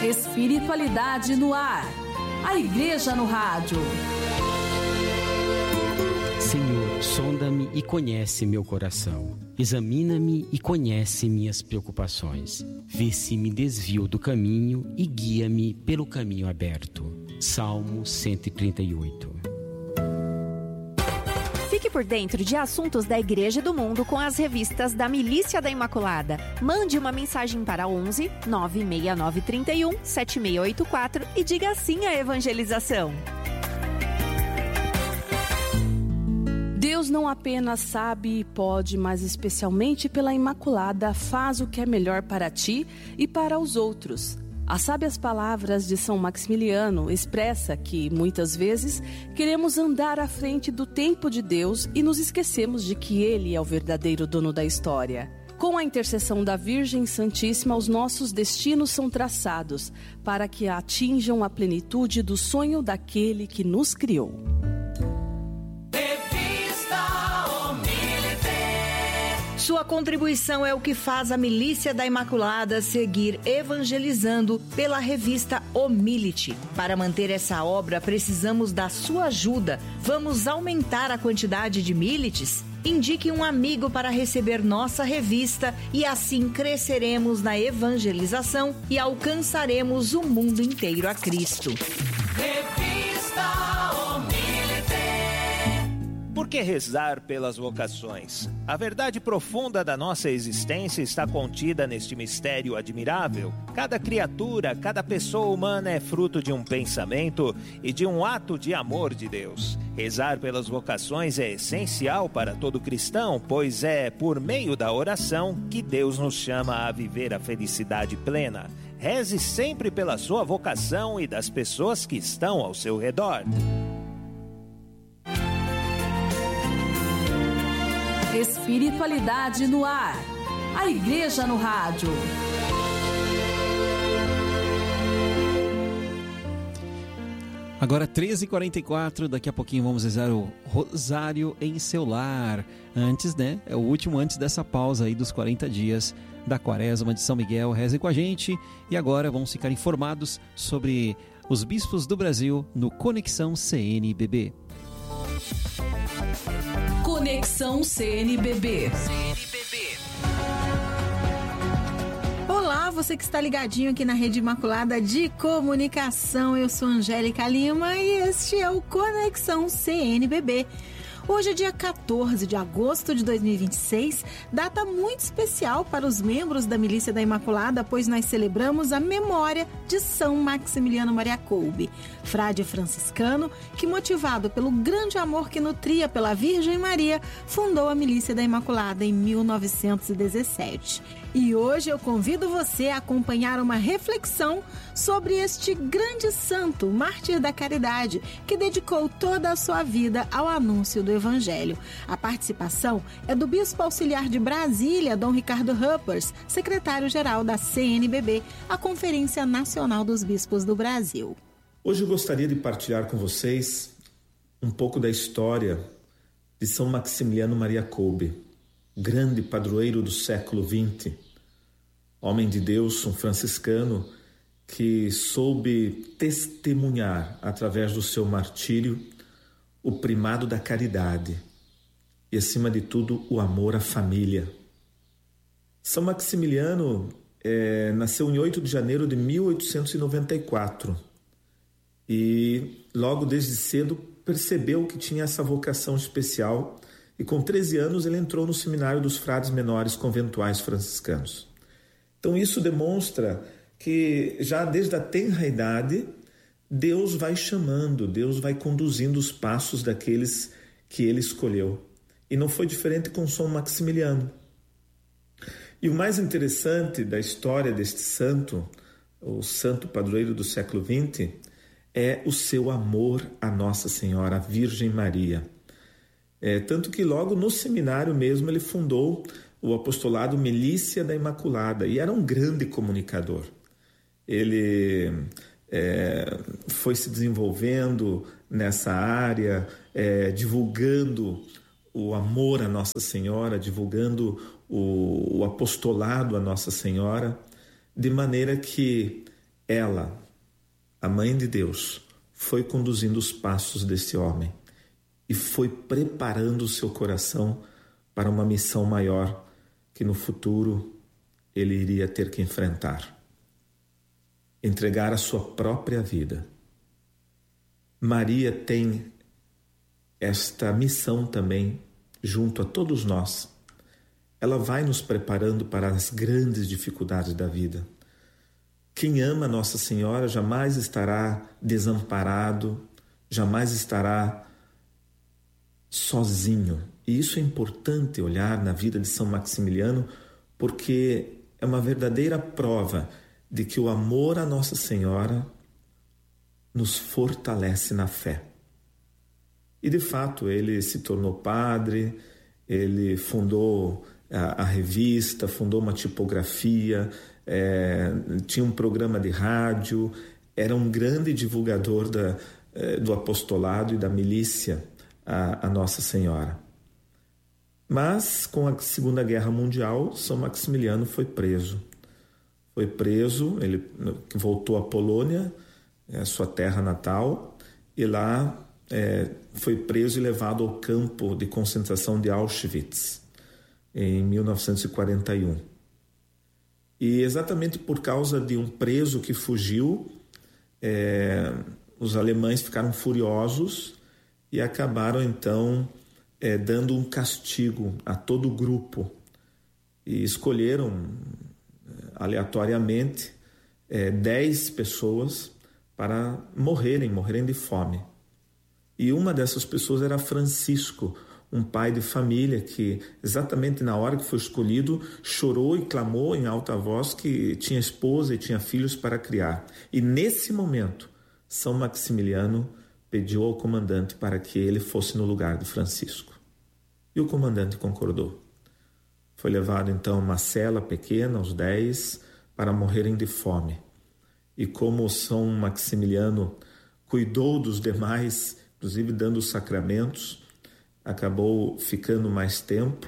Espiritualidade no ar. A Igreja no rádio. Senhor, sonda-me e conhece meu coração. Examina-me e conhece minhas preocupações. Vê se me desvio do caminho e guia-me pelo caminho aberto. Salmo 138. Fique por dentro de assuntos da Igreja e do mundo com as revistas da Milícia da Imaculada. Mande uma mensagem para 11 96931 7684 e diga sim à evangelização. Deus não apenas sabe e pode, mas especialmente pela Imaculada faz o que é melhor para ti e para os outros. As sábias palavras de São Maximiliano expressa que, muitas vezes, queremos andar à frente do tempo de Deus e nos esquecemos de que Ele é o verdadeiro dono da história. Com a intercessão da Virgem Santíssima, os nossos destinos são traçados para que atinjam a plenitude do sonho daquele que nos criou. Sua contribuição é o que faz a Milícia da Imaculada seguir evangelizando pela revista Humility. Para manter essa obra, precisamos da sua ajuda. Vamos aumentar a quantidade de milites? Indique um amigo para receber nossa revista e assim cresceremos na evangelização e alcançaremos o mundo inteiro a Cristo. Por que rezar pelas vocações? A verdade profunda da nossa existência está contida neste mistério admirável. Cada criatura, cada pessoa humana é fruto de um pensamento e de um ato de amor de Deus. Rezar pelas vocações é essencial para todo cristão, pois é por meio da oração que Deus nos chama a viver a felicidade plena. Reze sempre pela sua vocação e das pessoas que estão ao seu redor. Espiritualidade no ar. A Igreja no rádio. Agora 13h44, daqui a pouquinho vamos rezar o Rosário em seu lar. Antes, né? É o último antes dessa pausa aí dos 40 dias da Quaresma de São Miguel. Rezem com a gente e agora vamos ficar informados sobre os bispos do Brasil no Conexão CNBB. Conexão CNBB. Olá, você que está ligadinho aqui na Rede Imaculada de Comunicação. Eu sou Angélica Lima e este é o Conexão CNBB. Hoje é dia 14 de agosto de 2026, data muito especial para os membros da Milícia da Imaculada, pois nós celebramos a memória de São Maximiliano Maria Kolbe, frade franciscano que, motivado pelo grande amor que nutria pela Virgem Maria, fundou a Milícia da Imaculada em 1917. E hoje eu convido você a acompanhar uma reflexão sobre este grande santo, mártir da caridade, que dedicou toda a sua vida ao anúncio do Evangelho. A participação é do Bispo Auxiliar de Brasília, Dom Ricardo Ruppers, secretário-geral da CNBB, a Conferência Nacional dos Bispos do Brasil. Hoje eu gostaria de partilhar com vocês um pouco da história de São Maximiliano Maria Kolbe, grande padroeiro do século XX, homem de Deus, um franciscano que soube testemunhar, através do seu martírio, o primado da caridade e, acima de tudo, o amor à família. São Maximiliano nasceu em 8 de janeiro de 1894 e logo desde cedo percebeu que tinha essa vocação especial e com 13 anos ele entrou no seminário dos frades menores conventuais franciscanos. Então isso demonstra que já desde a tenra idade Deus vai chamando, Deus vai conduzindo os passos daqueles que ele escolheu. E não foi diferente com São Maximiliano. E o mais interessante da história deste santo, o santo padroeiro do século XX, é o seu amor à Nossa Senhora, a Virgem Maria. Tanto que logo no seminário mesmo ele fundou o apostolado Milícia da Imaculada e era um grande comunicador. Ele foi se desenvolvendo nessa área, divulgando o amor à Nossa Senhora, divulgando o apostolado à Nossa Senhora, de maneira que ela, a Mãe de Deus, foi conduzindo os passos desse homem e foi preparando o seu coração para uma missão maior que no futuro ele iria ter que enfrentar. Entregar a sua própria vida. Maria tem esta missão também junto a todos nós. Ela vai nos preparando para as grandes dificuldades da vida. Quem ama Nossa Senhora jamais estará desamparado, jamais estará sozinho. E isso é importante olhar na vida de São Maximiliano, porque é uma verdadeira prova de que o amor a Nossa Senhora nos fortalece na fé. E de fato ele se tornou padre, ele fundou a revista, fundou uma tipografia, tinha um programa de rádio, era um grande divulgador do apostolado e da milícia a Nossa Senhora. Mas com a Segunda Guerra Mundial, São Maximiliano foi preso. Ele voltou à Polônia, sua terra natal, e lá foi preso e levado ao campo de concentração de Auschwitz, em 1941. E exatamente por causa de um preso que fugiu, os alemães ficaram furiosos e acabaram então dando um castigo a todo o grupo. E escolheram aleatoriamente 10 pessoas para morrerem de fome. E uma dessas pessoas era Francisco, um pai de família que, exatamente na hora que foi escolhido, chorou e clamou em alta voz que tinha esposa e tinha filhos para criar. E nesse momento, São Maximiliano pediu ao comandante para que ele fosse no lugar de Francisco. E o comandante concordou. Foi levado então a uma cela pequena, os 10, para morrerem de fome. E como São Maximiliano cuidou dos demais, inclusive dando os sacramentos, acabou ficando mais tempo,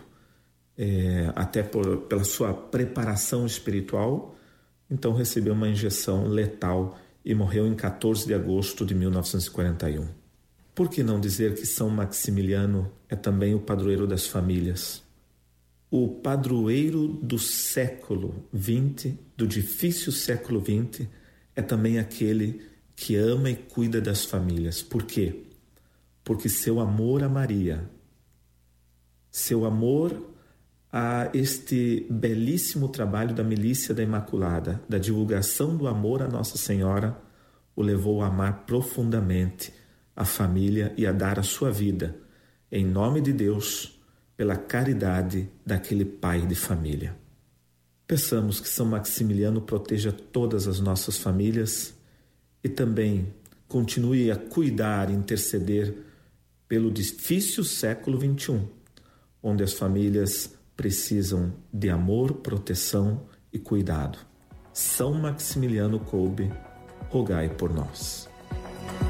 até pela sua preparação espiritual, então recebeu uma injeção letal e morreu em 14 de agosto de 1941. Por que não dizer que São Maximiliano é também o padroeiro das famílias? O padroeiro do século XX, do difícil século XX, é também aquele que ama e cuida das famílias. Por quê? Porque seu amor a Maria, seu amor a este belíssimo trabalho da Milícia da Imaculada, da divulgação do amor a Nossa Senhora, o levou a amar profundamente a família e a dar a sua vida, em nome de Deus, pela caridade daquele pai de família. Peçamos que São Maximiliano proteja todas as nossas famílias e também continue a cuidar e interceder pelo difícil século XXI, onde as famílias precisam de amor, proteção e cuidado. São Maximiliano Kolbe, rogai por nós.